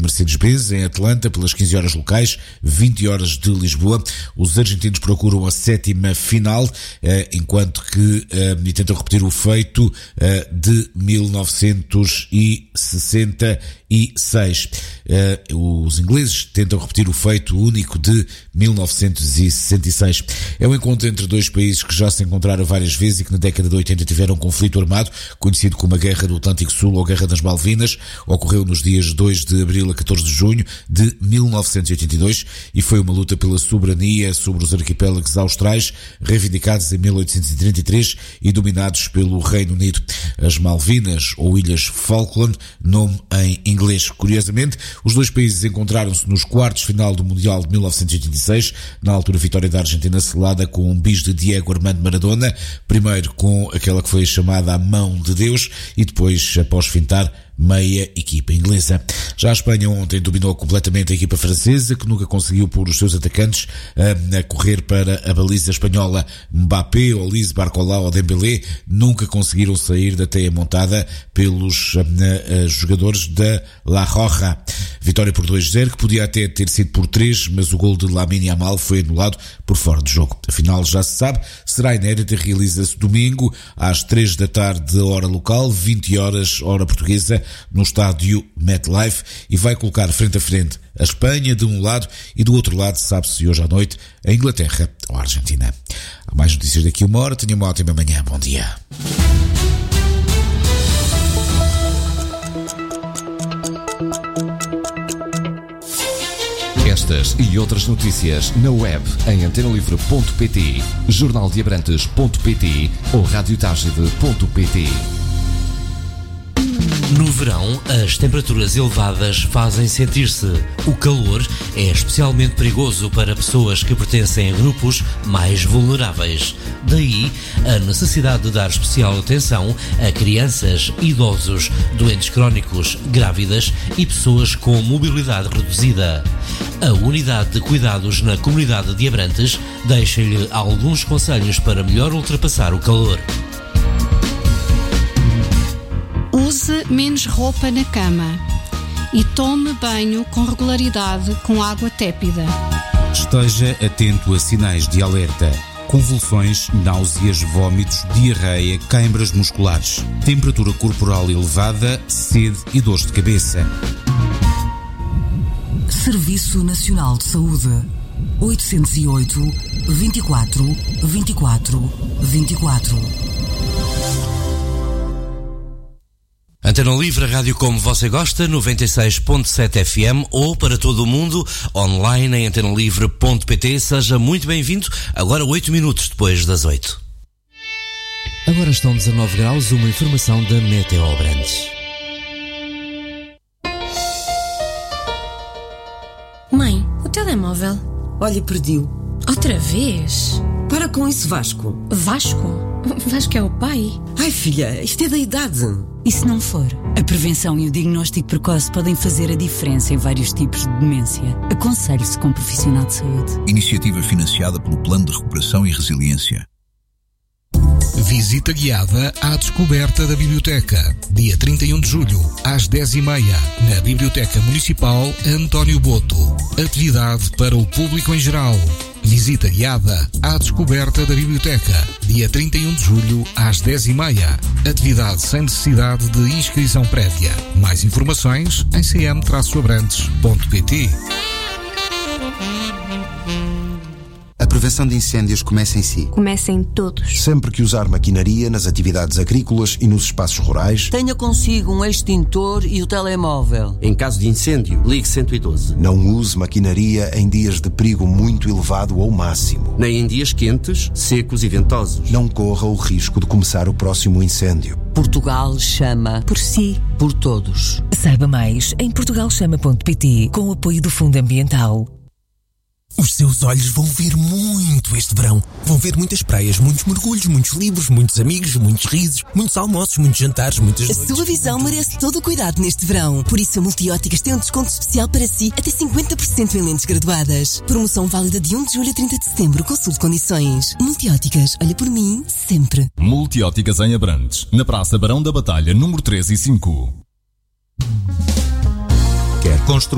Mercedes-Benz em Atlanta pelas 15 horas locais, 20 horas de Lisboa. Os argentinos procuram a 7ª final, enquanto que tentam repetir o feito de 1966. Os ingleses tentam repetir o feito único de 1966. É um encontro entre dois países que já se encontraram várias vezes e que na década de 80 tiveram um conflito armado, conhecido como a Guerra do Atlântico Sul ou Guerra das Malvinas. Ocorreu nos dias 2 de abril a 14 de junho de 1982 e foi uma luta pela soberania sobre os arquipélagos austrais, reivindicados em 1833 e dominados pelo Reino Unido. As Malvinas, ou Ilhas Falkland, nome em inglês. Curiosamente, os dois países encontraram-se nos quartos de final do Mundial de 1986, na altura vitória da Argentina selada com um bis de Diego Armando Maradona, primeiro com aquela que foi chamada a mão de Deus e depois, após fintar, meia equipa inglesa. Já a Espanha ontem dominou completamente a equipa francesa, que nunca conseguiu pôr os seus atacantes a correr para a baliza espanhola. Mbappé, Olise, Barcola ou Dembélé nunca conseguiram sair da teia montada pelos jogadores da La Roja. Vitória por 2-0, que podia até ter sido por 3, mas o gol de Lamine Yamal foi anulado por fora de jogo. A final, já se sabe, será inédita, realiza-se domingo às 3 da tarde, hora local, 20 horas, hora portuguesa, no estádio MetLife, e vai colocar frente a frente a Espanha de um lado e do outro lado, sabe-se hoje à noite, a Inglaterra ou a Argentina. Há mais notícias daqui a uma hora. Tenha uma ótima manhã. Bom dia. Estas e outras notícias na web em antenalivre.pt, jornaldeabrantes.pt ou radiotagide.pt. No verão, as temperaturas elevadas fazem sentir-se. O calor é especialmente perigoso para pessoas que pertencem a grupos mais vulneráveis. Daí, a necessidade de dar especial atenção a crianças, idosos, doentes crónicos, grávidas e pessoas com mobilidade reduzida. A Unidade de Cuidados na Comunidade de Abrantes deixa-lhe alguns conselhos para melhor ultrapassar o calor. Use menos roupa na cama e tome banho com regularidade com água tépida. Esteja atento a sinais de alerta: convulsões, náuseas, vômitos, diarreia, câimbras musculares, temperatura corporal elevada, sede e dores de cabeça. Serviço Nacional de Saúde. 808 24 24 24. Antena Livre, a rádio como você gosta, 96.7 FM ou para todo o mundo, online em antenalivre.pt. Seja muito bem-vindo, agora 8 minutos depois das 8. Agora estão 19 graus, uma informação da Meteo Abrantes. Mãe, o telemóvel. Olha, perdi-o. Outra vez? Para com isso, Vasco. Vasco? Vasco é o pai? Ai, filha, isto é da idade. E se não for? A prevenção e o diagnóstico precoce podem fazer a diferença em vários tipos de demência. Aconselhe-se com um profissional de saúde. Iniciativa financiada pelo Plano de Recuperação e Resiliência. Visita guiada à descoberta da Biblioteca. Dia 31 de julho, às 10h30, na Biblioteca Municipal António Boto. Atividade para o público em geral. Visita guiada à descoberta da Biblioteca. Dia 31 de julho, às 10h30. Atividade sem necessidade de inscrição prévia. Mais informações em cm-abrantes.pt. A prevenção de incêndios começa em si. Começa em todos. Sempre que usar maquinaria nas atividades agrícolas e nos espaços rurais, tenha consigo um extintor e o telemóvel. Em caso de incêndio, ligue 112. Não use maquinaria em dias de perigo muito elevado ou máximo. Nem em dias quentes, secos e ventosos. Não corra o risco de começar o próximo incêndio. Portugal chama por si, por todos. Saiba mais em portugalchama.pt, com o apoio do Fundo Ambiental. Os seus olhos vão ver muito este verão. Vão ver muitas praias, muitos mergulhos, muitos livros, muitos amigos, muitos risos, muitos almoços, muitos jantares, muitas noites. A sua visão merece todo o cuidado neste verão. Por isso a Multióticas tem um desconto especial para si, até 50% em lentes graduadas. Promoção válida de 1 de julho a 30 de setembro. Consulte condições. Multióticas, olha por mim, sempre. Multióticas em Abrantes, na Praça Barão da Batalha, número 3 e 5. Quer construir